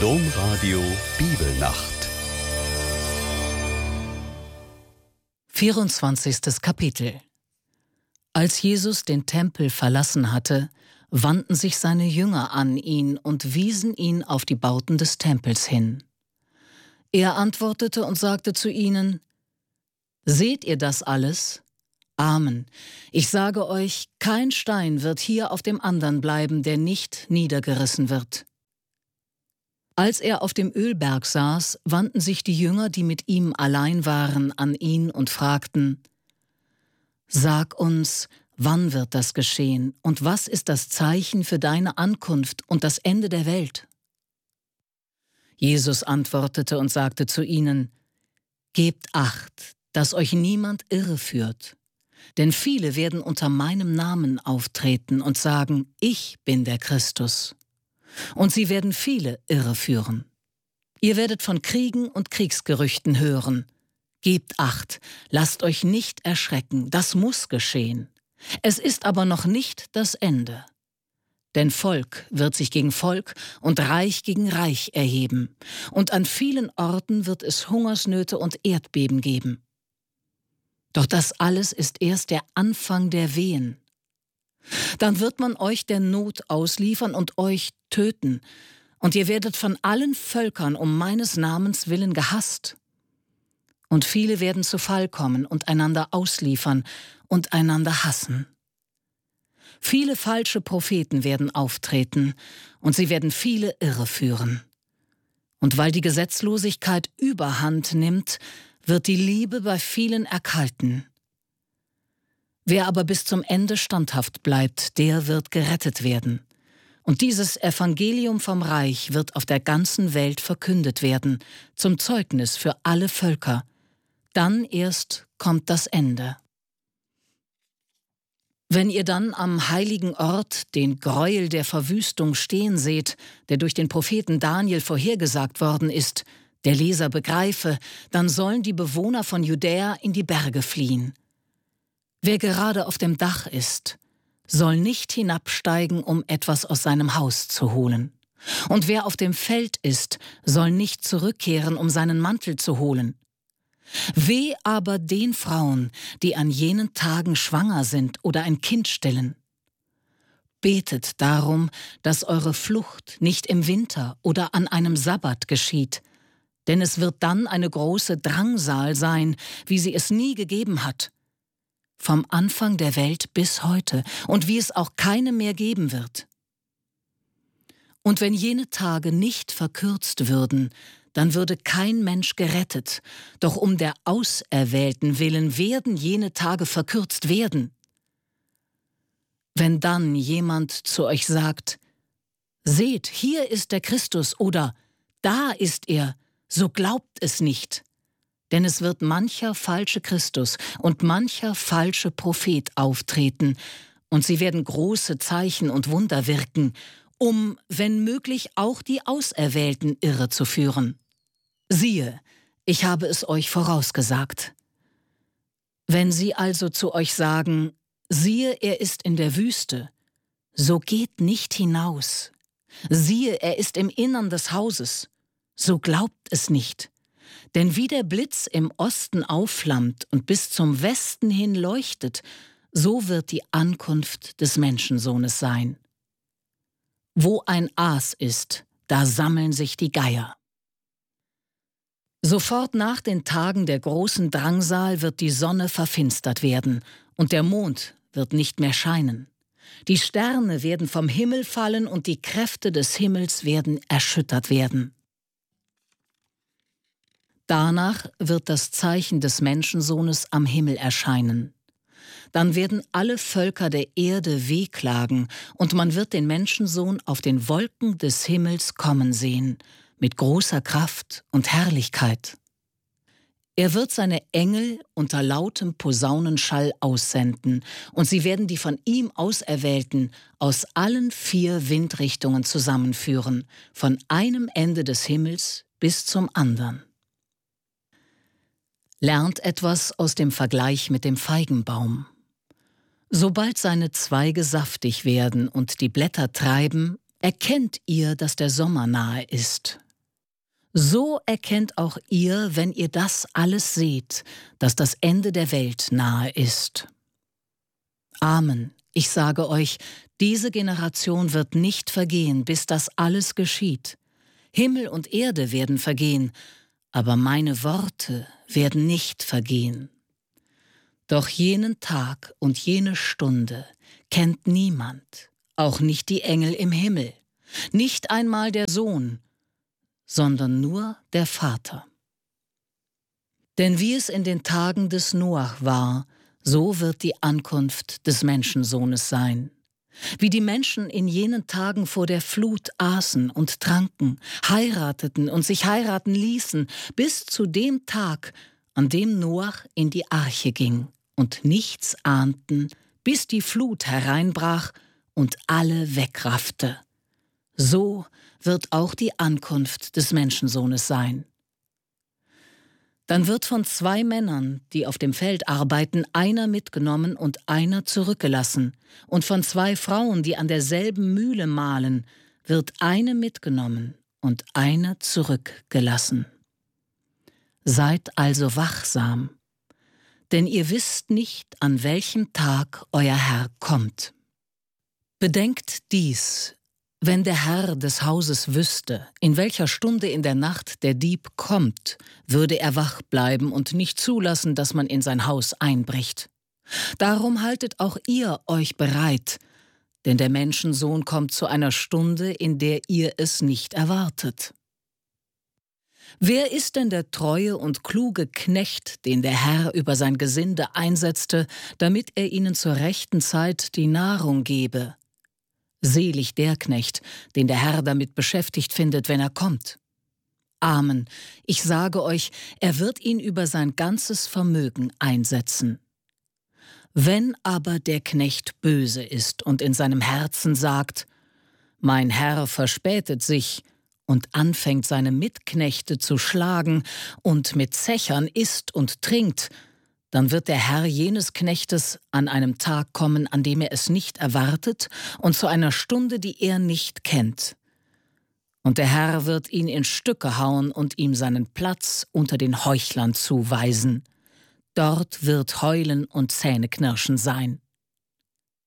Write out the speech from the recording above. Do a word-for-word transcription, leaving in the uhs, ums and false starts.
Domradio Bibelnacht. vierundzwanzigstes Kapitel. Als Jesus den Tempel verlassen hatte, wandten sich seine Jünger an ihn und wiesen ihn auf die Bauten des Tempels hin. Er antwortete und sagte zu ihnen: Seht ihr das alles? Amen. Ich sage euch, kein Stein wird hier auf dem anderen bleiben, der nicht niedergerissen wird. Als er auf dem Ölberg saß, wandten sich die Jünger, die mit ihm allein waren, an ihn und fragten: Sag uns, wann wird das geschehen und was ist das Zeichen für deine Ankunft und das Ende der Welt? Jesus antwortete und sagte zu ihnen: Gebt Acht, dass euch niemand irreführt. Denn viele werden unter meinem Namen auftreten und sagen, ich bin der Christus. Und sie werden viele irreführen. Ihr werdet von Kriegen und Kriegsgerüchten hören. Gebt Acht, lasst euch nicht erschrecken, das muss geschehen. Es ist aber noch nicht das Ende. Denn Volk wird sich gegen Volk und Reich gegen Reich erheben. Und an vielen Orten wird es Hungersnöte und Erdbeben geben. Doch das alles ist erst der Anfang der Wehen. Dann wird man euch der Not ausliefern und euch töten, und ihr werdet von allen Völkern um meines Namens willen gehasst. Und viele werden zu Fall kommen und einander ausliefern und einander hassen. Viele falsche Propheten werden auftreten, und sie werden viele irreführen. Und weil die Gesetzlosigkeit Überhand nimmt, wird die Liebe bei vielen erkalten. Wer aber bis zum Ende standhaft bleibt, der wird gerettet werden. Und dieses Evangelium vom Reich wird auf der ganzen Welt verkündet werden, zum Zeugnis für alle Völker. Dann erst kommt das Ende. Wenn ihr dann am heiligen Ort den Gräuel der Verwüstung stehen seht, der durch den Propheten Daniel vorhergesagt worden ist, der Leser begreife, dann sollen die Bewohner von Judäa in die Berge fliehen. Wer gerade auf dem Dach ist, soll nicht hinabsteigen, um etwas aus seinem Haus zu holen. Und wer auf dem Feld ist, soll nicht zurückkehren, um seinen Mantel zu holen. Weh aber den Frauen, die an jenen Tagen schwanger sind oder ein Kind stillen. Betet darum, dass eure Flucht nicht im Winter oder an einem Sabbat geschieht, denn es wird dann eine große Drangsal sein, wie sie es nie gegeben hat, vom Anfang der Welt bis heute, und wie es auch keine mehr geben wird. Und wenn jene Tage nicht verkürzt würden, dann würde kein Mensch gerettet, doch um der Auserwählten willen werden jene Tage verkürzt werden. Wenn dann jemand zu euch sagt, seht, hier ist der Christus oder da ist er, so glaubt es nicht, denn es wird mancher falsche Christus und mancher falsche Prophet auftreten, und sie werden große Zeichen und Wunder wirken, um, wenn möglich, auch die Auserwählten irre zu führen. Siehe, ich habe es euch vorausgesagt. Wenn sie also zu euch sagen, siehe, er ist in der Wüste, so geht nicht hinaus. Siehe, er ist im Innern des Hauses, so glaubt es nicht. Denn wie der Blitz im Osten aufflammt und bis zum Westen hin leuchtet, so wird die Ankunft des Menschensohnes sein. Wo ein Aas ist, da sammeln sich die Geier. Sofort nach den Tagen der großen Drangsal wird die Sonne verfinstert werden, und der Mond wird nicht mehr scheinen. Die Sterne werden vom Himmel fallen, und die Kräfte des Himmels werden erschüttert werden. Danach wird das Zeichen des Menschensohnes am Himmel erscheinen. Dann werden alle Völker der Erde wehklagen, und man wird den Menschensohn auf den Wolken des Himmels kommen sehen, mit großer Kraft und Herrlichkeit. Er wird seine Engel unter lautem Posaunenschall aussenden, und sie werden die von ihm Auserwählten aus allen vier Windrichtungen zusammenführen, von einem Ende des Himmels bis zum anderen. Lernt etwas aus dem Vergleich mit dem Feigenbaum. Sobald seine Zweige saftig werden und die Blätter treiben, erkennt ihr, dass der Sommer nahe ist. So erkennt auch ihr, wenn ihr das alles seht, dass das Ende der Welt nahe ist. Amen, ich sage euch, diese Generation wird nicht vergehen, bis das alles geschieht. Himmel und Erde werden vergehen, aber meine Worte werden nicht vergehen. Doch jenen Tag und jene Stunde kennt niemand, auch nicht die Engel im Himmel, nicht einmal der Sohn, sondern nur der Vater. Denn wie es in den Tagen des Noach war, so wird die Ankunft des Menschensohnes sein. Wie die Menschen in jenen Tagen vor der Flut aßen und tranken, heirateten und sich heiraten ließen, bis zu dem Tag, an dem Noach in die Arche ging und nichts ahnten, bis die Flut hereinbrach und alle wegraffte. So wird auch die Ankunft des Menschensohnes sein. Dann wird von zwei Männern, die auf dem Feld arbeiten, einer mitgenommen und einer zurückgelassen. Und von zwei Frauen, die an derselben Mühle mahlen, wird eine mitgenommen und eine zurückgelassen. Seid also wachsam, denn ihr wisst nicht, an welchem Tag euer Herr kommt. Bedenkt dies: Wenn der Herr des Hauses wüsste, in welcher Stunde in der Nacht der Dieb kommt, würde er wach bleiben und nicht zulassen, dass man in sein Haus einbricht. Darum haltet auch ihr euch bereit, denn der Menschensohn kommt zu einer Stunde, in der ihr es nicht erwartet. Wer ist denn der treue und kluge Knecht, den der Herr über sein Gesinde einsetzte, damit er ihnen zur rechten Zeit die Nahrung gebe? Selig der Knecht, den der Herr damit beschäftigt findet, wenn er kommt. Amen, ich sage euch, er wird ihn über sein ganzes Vermögen einsetzen. Wenn aber der Knecht böse ist und in seinem Herzen sagt, mein Herr verspätet sich, und anfängt seine Mitknechte zu schlagen und mit Zechern isst und trinkt, dann wird der Herr jenes Knechtes an einem Tag kommen, an dem er es nicht erwartet und zu einer Stunde, die er nicht kennt. Und der Herr wird ihn in Stücke hauen und ihm seinen Platz unter den Heuchlern zuweisen. Dort wird Heulen und Zähneknirschen sein.